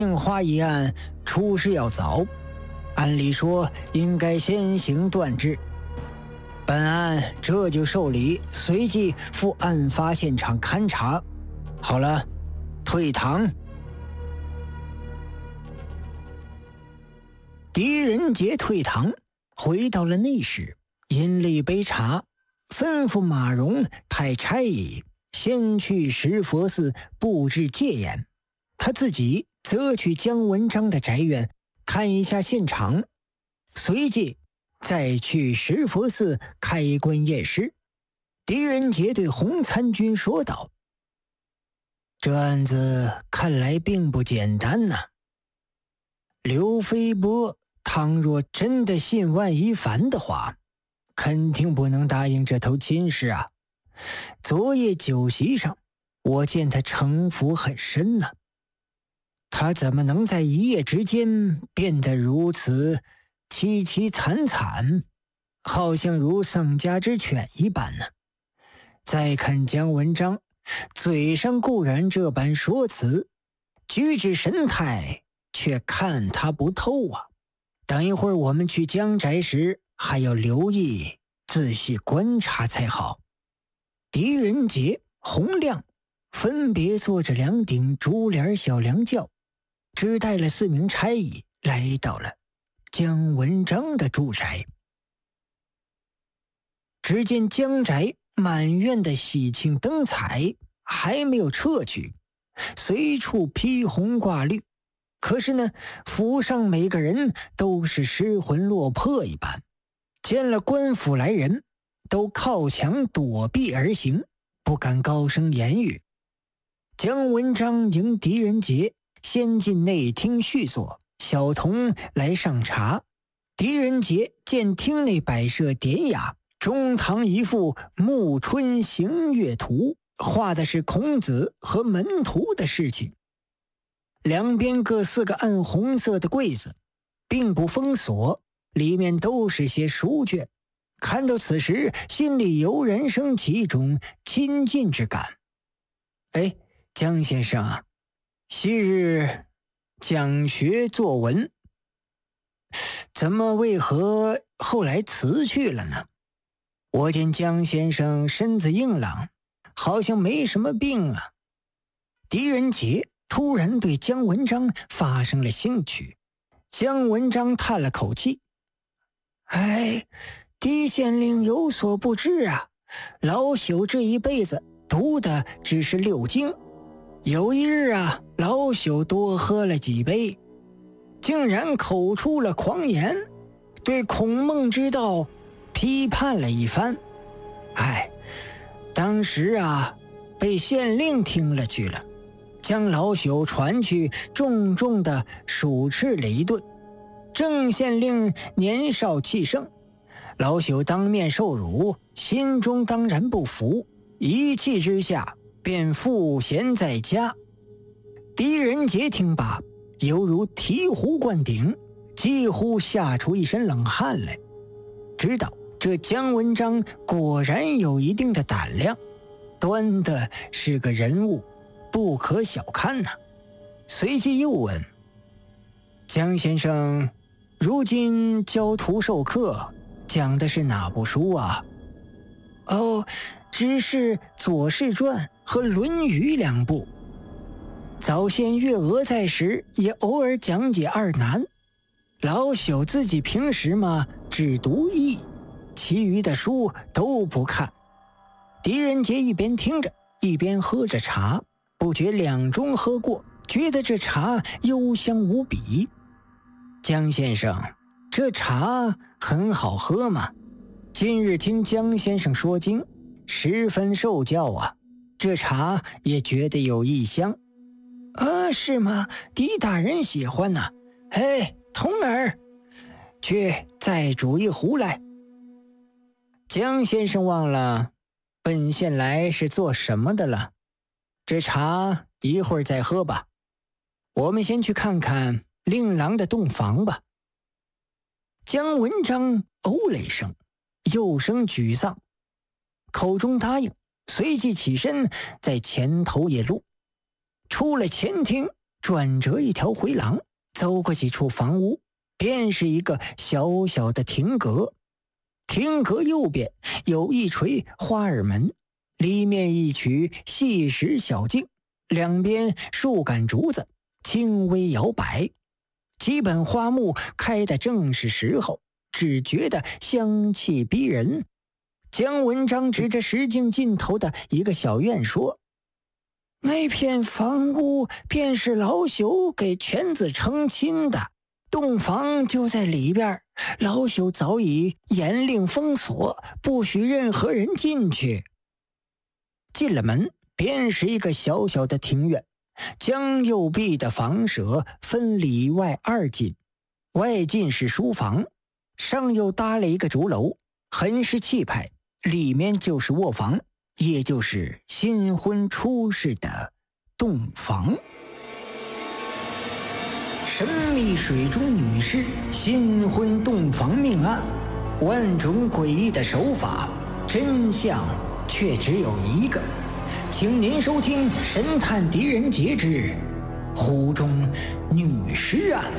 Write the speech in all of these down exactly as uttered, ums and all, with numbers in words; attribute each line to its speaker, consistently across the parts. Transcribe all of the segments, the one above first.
Speaker 1: 杏花一案出事要早，按理说应该先行断治。本案这就受理，随即赴案发现场勘查。好了，退堂。狄仁杰退堂，回到了内室，饮了一杯茶，吩咐马蓉派差役先去石佛寺布置戒严，他自己则去姜文章的宅院看一下现场，随即再去石佛寺开棺验尸。狄仁杰对洪参军说道：“这案子看来并不简单呐、啊。刘飞波倘若真的信万一凡的话，肯定不能答应这头亲事啊。昨夜酒席上，我见他城府很深呢、啊。他怎么能在一夜之间变得如此凄凄惨惨，好像如丧家之犬一般呢？再看姜文章，嘴上固然这般说辞，举止神态却看他不透啊。等一会儿我们去姜宅时，还要留意仔细观察才好。”狄仁杰、洪亮分别坐着两顶竹帘小凉轿，只带了四名差役来到了姜文章的住宅。只见姜宅满院的喜庆灯彩还没有撤去，随处披红挂绿，可是呢，府上每个人都是失魂落魄一般，见了官府来人，都靠墙躲避而行，不敢高声言语。姜文章迎狄仁杰先进内厅叙坐，小童来上茶。狄仁杰见厅内摆设典雅，中堂一幅暮春行月图，画的是孔子和门徒的事情。两边各四个暗红色的柜子，并不封锁，里面都是些书卷。看到此时，心里油然升起一种亲近之感。哎，姜先生啊，昔日讲学作文，怎么为何后来辞去了呢？我见姜先生身子硬朗，好像没什么病啊。狄仁杰突然对姜文章发生了兴趣。姜文章叹了口气：“哎，狄县令有所不知啊，老朽这一辈子读的只是六经。有一日啊，老朽多喝了几杯，竟然口出了狂言，对孔孟之道批判了一番。哎，当时啊，被县令听了去了，将老朽传去，重重的数斥了一顿。郑县令年少气盛，老朽当面受辱，心中当然不服，一气之下便赋闲在家。”狄仁杰听罢，犹如醍醐灌顶，几乎吓出一身冷汗来，知道这姜文章果然有一定的胆量，端的是个人物，不可小看呐、啊。随即又问：“姜先生，如今教徒授课，讲的是哪部书啊？”“哦，只是《左氏传》和《论语》两部。早先月娥在时，也偶尔讲解二南。老朽自己平时嘛，只读易，其余的书都不看。”狄仁杰一边听着，一边喝着茶，不觉两盅喝过，觉得这茶幽香无比。“姜先生，这茶很好喝嘛。今日听姜先生说经，十分受教啊，这茶也觉得有异香。”“啊，是吗？狄大人喜欢呐、啊。嘿，童儿，去再煮一壶来。”“姜先生忘了本县来是做什么的了？这茶一会儿再喝吧。我们先去看看令郎的洞房吧。”姜文章哦了一声，又生沮丧，口中答应，随即起身在前头野路。出了前厅， 转折一条回廊，走过几处房屋，便是一个小小的亭阁。亭阁右边有一垂花耳门，里面一曲细石小径，两边树干竹子轻微摇摆，几本花木开得正是时候，只觉得香气逼人。姜文章指着石径尽头的一个小院说：“那片房屋便是老朽给犬子成亲的，洞房就在里边，老朽早已严令封锁，不许任何人进去。”进了门，便是一个小小的庭院，将右壁的房舍分里外二进，外进是书房，上又搭了一个竹楼，很是气派，里面就是卧房，也就是新婚出世的洞房。神秘水中女尸新婚洞房命案，万种诡异的手法，真相却只有一个。请您收听《神探狄仁杰之湖中女尸案》。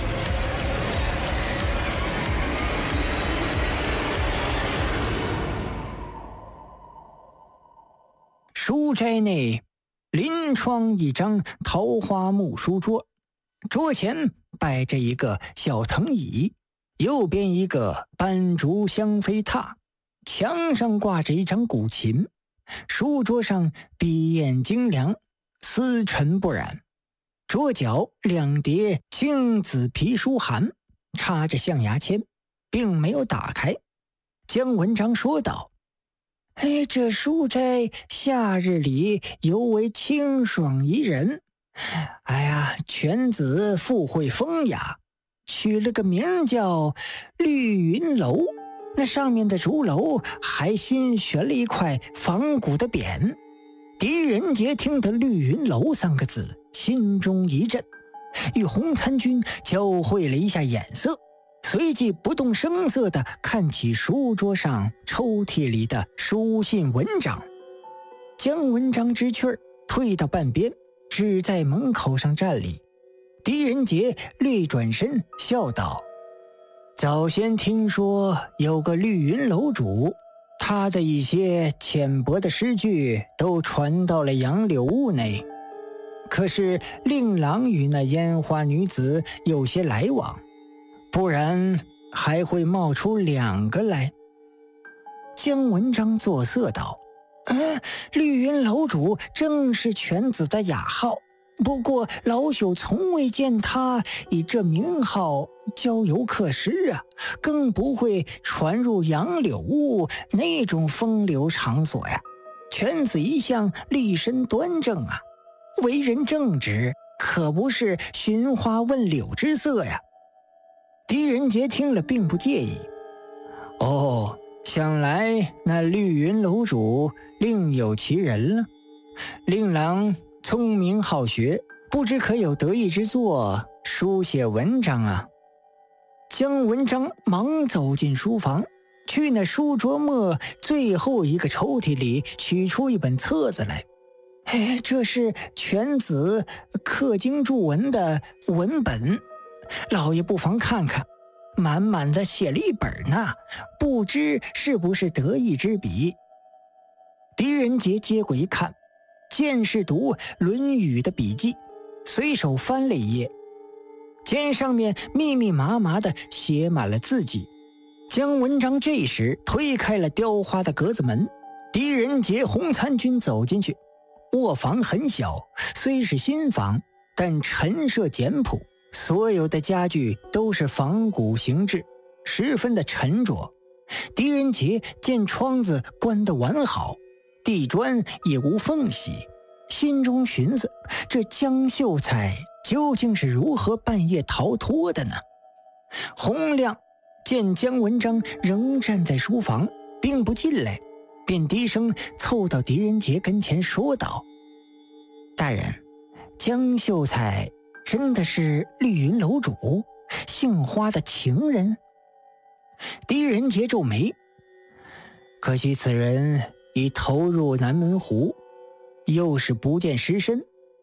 Speaker 1: 书斋内临窗一张桃花木书桌，桌前摆着一个小藤椅，右边一个斑竹香妃榻，墙上挂着一张古琴，书桌上笔砚精良，丝尘不染，桌角两叠青紫皮书函，插着象牙签，并没有打开。姜文章说道：“哎，这书斋夏日里尤为清爽宜人。哎呀，犬子富贵风雅，取了个名叫绿云楼。那上面的竹楼还新悬了一块仿古的匾。”狄仁杰听得绿云楼三个字，心中一震，与洪参军交汇了一下眼色，随即不动声色地看起书桌上抽屉里的书信文章。姜文章知趣儿，退到半边，只在门口上站立。狄仁杰略转身笑道：“早先听说有个绿云楼主，他的一些浅薄的诗句都传到了杨柳屋内，可是令郎与那烟花女子有些来往，不然还会冒出两个来。”姜文章作色道：“呃，绿云楼主正是犬子的雅号，不过老朽从未见他以这名号交游客诗啊，更不会传入杨柳屋那种风流场所呀。犬子一向立身端正啊，为人正直，可不是寻花问柳之色呀。”狄仁杰听了并不介意：“哦，想来那绿云楼主另有其人了。令郎聪明好学，不知可有得意之作，书写文章啊？”姜文章忙走进书房，去那书桌末最后一个抽屉里取出一本册子来。哎，这是犬子刻经注文的文本，老爷不妨看看，满满的写了一本呢，不知是不是得意之笔。狄仁杰接过一看，见是读《论语》的笔记，随手翻了一页，见上面密密麻麻的写满了字迹。姜文章这时推开了雕花的格子门，狄仁杰、洪参军走进去。卧房很小，虽是新房，但陈设简朴，所有的家具都是仿古形制，十分的沉着。狄仁杰见窗子关得完好，地砖也无缝隙，心中寻思，这江秀才究竟是如何半夜逃脱的呢？洪亮见姜文章仍站在书房，并不进来，便低声凑到狄仁杰跟前说道：“大人，江秀才真的是绿云楼主姓花的情人？”狄仁杰皱眉：“可惜此人已投入南门湖，又是不见尸身，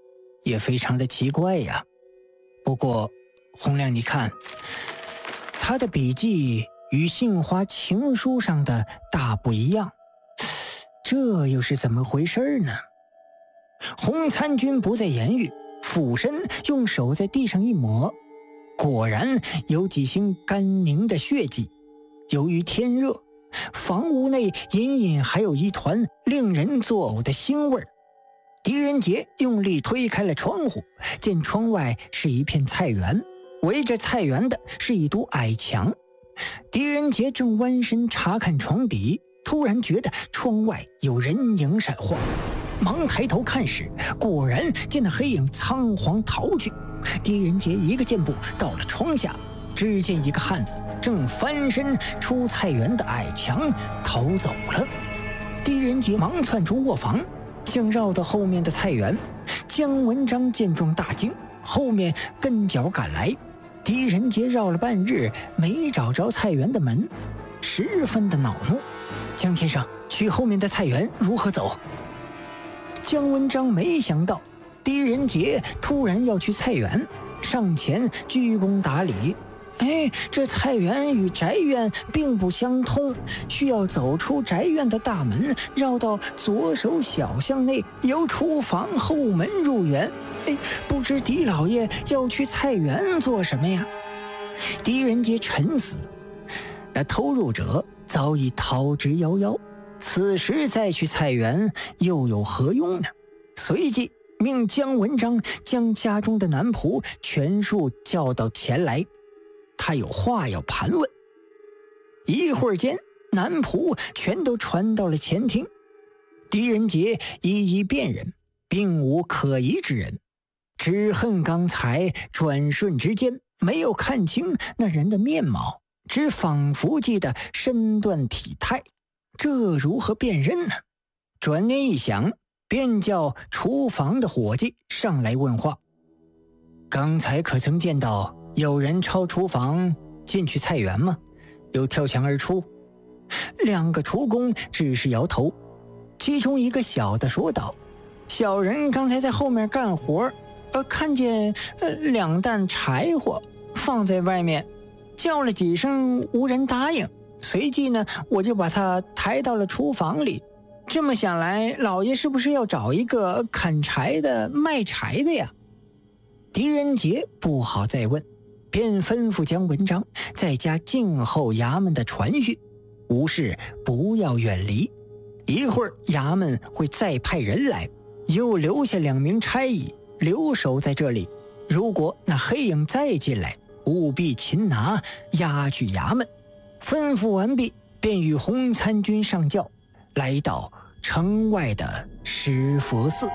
Speaker 1: 也非常的奇怪呀。不过洪亮，你看，他的笔记与杏花情书上的大不一样，这又是怎么回事呢？洪参军不再言语，俯身用手在地上一抹，果然有几星干凝的血迹。由于天热，房屋内隐隐还有一团令人作呕的腥味儿。狄仁杰用力推开了窗户，见窗外是一片菜园，围着菜园的是一堵矮墙。狄仁杰正弯身查看床底，突然觉得窗外有人影闪晃，忙抬头看时，果然见那黑影仓皇逃去。狄仁杰一个箭步到了窗下，只见一个汉子正翻身出菜园的矮墙逃走了。狄仁杰忙窜出卧房，想绕到后面的菜园。姜文章见状大惊，后面跟脚赶来。狄仁杰绕了半日没找着菜园的门，十分的恼怒。姜先生，去后面的菜园如何走？姜文章没想到狄仁杰突然要去菜园，上前鞠躬打礼。哎，这菜园与宅院并不相通，需要走出宅院的大门，绕到左手小巷内，由厨房后门入园。哎，不知狄老爷要去菜园做什么呀？狄仁杰沉思，那偷入者早已逃之夭夭，此时再去菜园又有何用呢？随即命姜文章将家中的男仆全数叫到前来，他有话要盘问。一会儿间，男仆全都传到了前厅。狄仁杰一一辨认，并无可疑之人，只恨刚才转瞬之间没有看清那人的面貌，只仿佛记得身段体态，这如何辨认呢？转念一想，便叫厨房的伙计上来问话。刚才可曾见到有人抄厨房进去菜园吗？又跳墙而出？两个厨工只是摇头，其中一个小的说道：小人刚才在后面干活，呃，看见呃两担柴火放在外面，叫了几声无人答应，随即呢我就把他抬到了厨房里。这么想来，老爷是不是要找一个砍柴的卖柴的呀？狄仁杰不好再问，便吩咐姜文章在家静候衙门的传讯，无事不要远离。一会儿衙门会再派人来，又留下两名差役留守在这里，如果那黑影再进来，务必擒拿押去衙门。吩咐完毕，便与洪参军上轿，来到城外的石佛寺。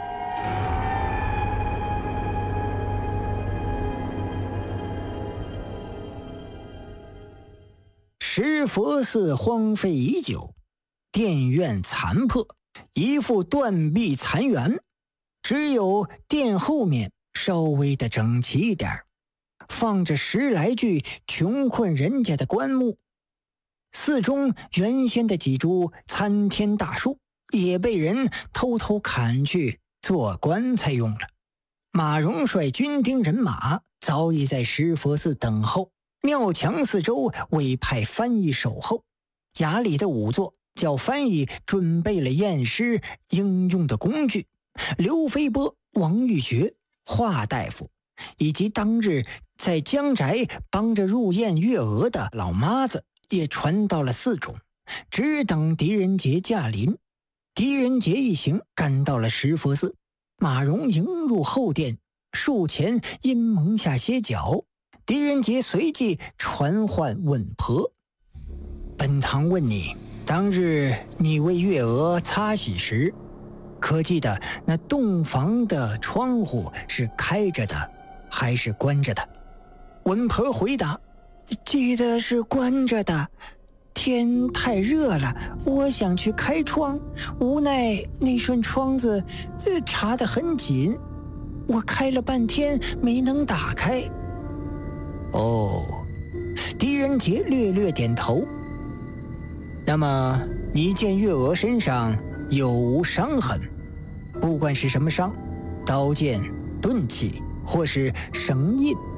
Speaker 1: 石佛寺荒废已久，殿院残破，一副断壁残垣，只有殿后面稍微的整齐一点，放着十来具穷困人家的棺木。寺中原先的几株参天大树也被人偷偷砍去做棺材用了。马荣率军丁人马早已在石佛寺等候，庙墙四周委派翻译守候。衙里的仵作叫翻译准备了验尸应用的工具，刘飞波、王玉珏、华大夫以及当日在江宅帮着入殓月娥的老妈子也传到了寺中，只等狄仁杰驾临。狄仁杰一行赶到了石佛寺，马荣迎入后殿，树前阴蒙下歇脚。狄仁杰随即传唤稳婆：本堂问你，当日你为月娥擦洗时，可记得那洞房的窗户是开着的还是关着的？稳婆回答：记得是关着的，天太热了，我想去开窗，无奈那顺窗子呃插得很紧，我开了半天没能打开。哦，狄仁杰略略点头。那么你见月娥身上有无伤痕？不管是什么伤，刀剑、 钝器或是声音。